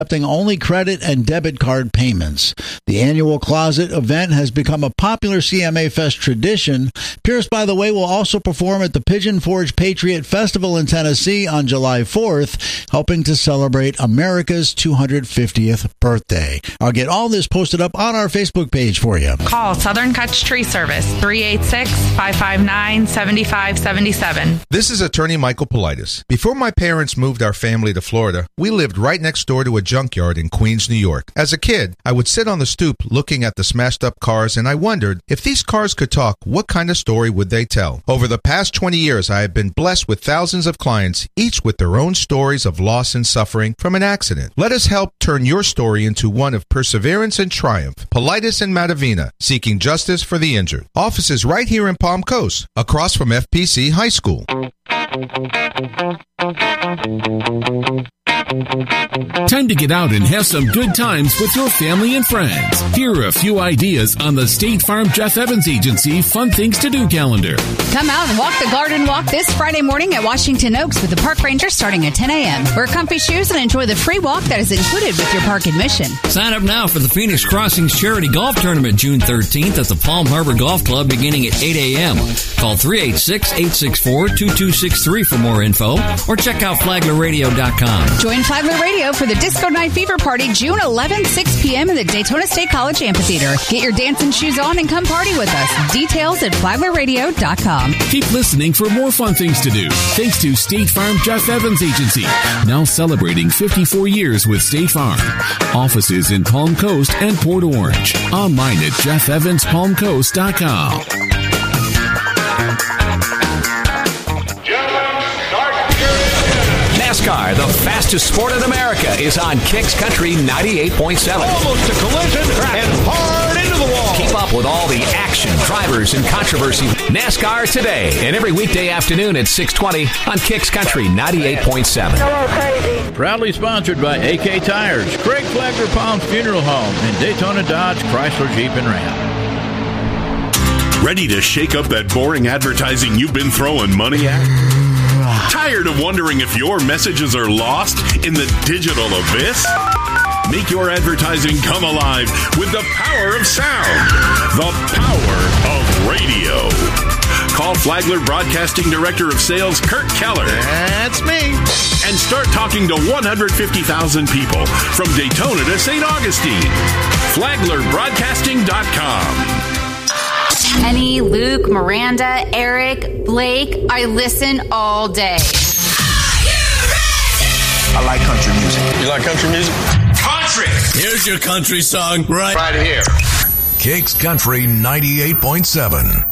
accepting only credit and debit card payments. The annual closet event has become a popular CMA Fest tradition. Pierce, by the way, will also perform at the Pigeon Forge Patriot Festival in Tennessee on July 4th, helping to celebrate America's 250th birthday. I'll get all this posted up on our Facebook page for you. Call Southern Kutch Tree Service, 386-559-7577. This is attorney Michael Politis. Before my parents moved our family to Florida, we lived right next door to a junkyard in Queens, New York. As a kid, I would sit on the stoop looking at the smashed up cars, and I wondered, if these cars could talk, what kind of story would they tell? Over the past 20 years, I have been blessed with thousands of clients, each with their own stories of loss and suffering from an accident. Let us help turn your story into one of perseverance and triumph. Politis and Matavina, seeking justice for the injured. Offices right here in Palm Coast, across from FPC High School. Time to get out and have some good times with your family and friends. Here are a few ideas on the State Farm Jeff Evans Agency Fun Things to Do calendar. Come out and walk the Garden Walk this Friday morning at Washington Oaks with the park ranger starting at 10 a.m. Wear comfy shoes and enjoy the free walk that is included with your park admission. Sign up now for the Phoenix Crossings Charity Golf Tournament June 13th at the Palm Harbor Golf Club beginning at 8 a.m. Call 386-864-2263 for more info or check out FlaglerRadio.com. Join Flagler Radio for the Disco Night Fever Party June 11th, 6 p.m. in the Daytona State College Amphitheater. Get your dancing shoes on and come party with us. Details at FlaglerRadio.com. Keep listening for more fun things to do. Thanks to State Farm Jeff Evans Agency, now celebrating 54 years with State Farm. Offices in Palm Coast and Port Orange. Online at JeffEvansPalmCoast.com. NASCAR, the fastest sport in America, is on Kicks Country 98.7. Almost a collision and hard into the wall. Keep up with all the action, drivers, and controversy. NASCAR Today, and every weekday afternoon at 6:20 on Kicks Country 98.7. Proudly sponsored by AK Tires, Craig Flagler Palms Funeral Home, and Daytona Dodge Chrysler Jeep and Ram. Ready to shake up that boring advertising you've been throwing money at? Tired of wondering if your messages are lost in the digital abyss? Make your advertising come alive with the power of sound, the power of radio. Call Flagler Broadcasting Director of Sales Kurt Keller. That's me. And start talking to 150,000 people from Daytona to St. Augustine. FlaglerBroadcasting.com. Kenny, Luke, Miranda, Eric, Blake, I listen all day. I like country music. You like country music? Country! Here's your country song right here. Kicks Country 98.7.